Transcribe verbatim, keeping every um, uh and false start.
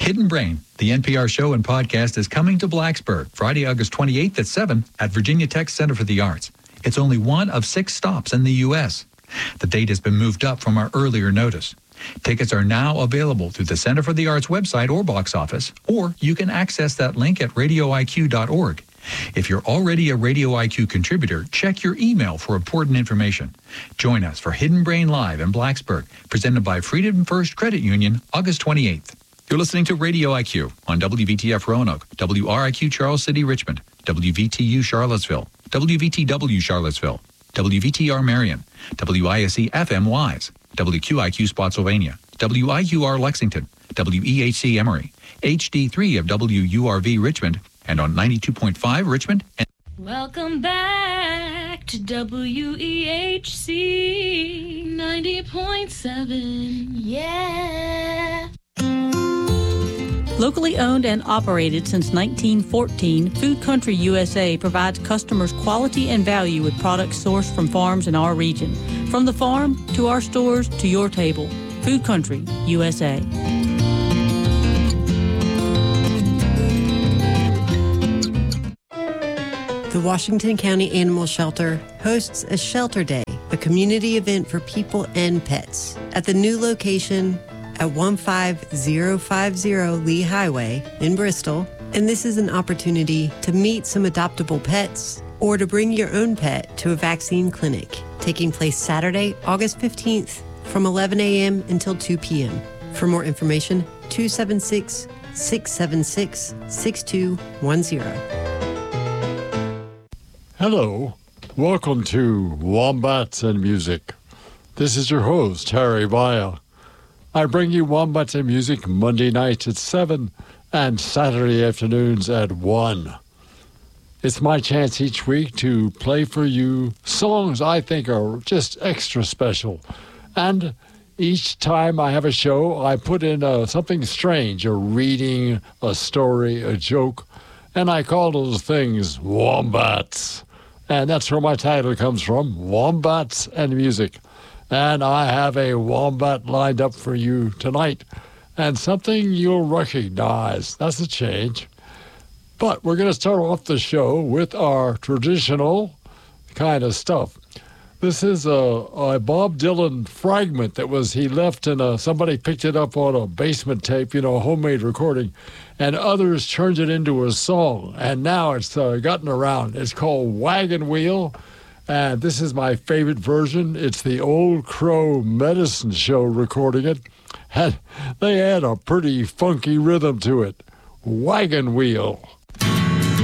Hidden Brain, the N P R show and podcast, is coming to Blacksburg Friday, August twenty-eighth at seven at Virginia Tech Center for the Arts. It's only one of six stops in the U S The date has been moved up from our earlier notice. Tickets are now available through the Center for the Arts website or box office, or you can access that link at radio I Q dot org. If you're already a Radio I Q contributor, check your email for important information. Join us for Hidden Brain Live in Blacksburg, presented by Freedom First Credit Union, August twenty-eighth. You're listening to Radio I Q on W V T F Roanoke, W R I Q Charles City, Richmond, W V T U Charlottesville, W V T W Charlottesville, W V T R Marion, W I S E F M Wise, W Q I Q Spotsylvania, W I Q R Lexington, W E H C Emory, H D three of W U R V Richmond, and on ninety-two point five Richmond. And Welcome back to W E H C ninety point seven. Yeah. Locally owned and operated since nineteen fourteen, Food Country U S A provides customers quality and value with products sourced from farms in our region. From the farm to our stores to your table, Food Country U S A. The Washington County Animal Shelter hosts a Shelter Day, a community event for people and pets, at the new location at one five zero five zero Lee Highway in Bristol. And this is an opportunity to meet some adoptable pets or to bring your own pet to a vaccine clinic, taking place Saturday, August fifteenth from eleven a.m. until two p.m. For more information, two seven six, six seven six, six two one zero. Hello, welcome to Wombats and Music. This is your host, Harry Vaya. I bring you Wombats and Music Monday nights at seven and Saturday afternoons at one. It's my chance each week to play for you songs I think are just extra special. And each time I have a show, I put in uh, something strange, a reading, a story, a joke, and I call those things Wombats. And that's where my title comes from, Wombats and Music. And I have a wombat lined up for you tonight, and something you'll recognize. That's a change. But we're going to start off the show with our traditional kind of stuff. This is a, a Bob Dylan fragment that was he left in a, somebody picked it up on a basement tape, you know, a homemade recording, and others turned it into a song. And now it's uh, gotten around. It's called Wagon Wheel. And this is my favorite version. It's the Old Crow Medicine Show recording it. And they had a pretty funky rhythm to it. Wagon Wheel.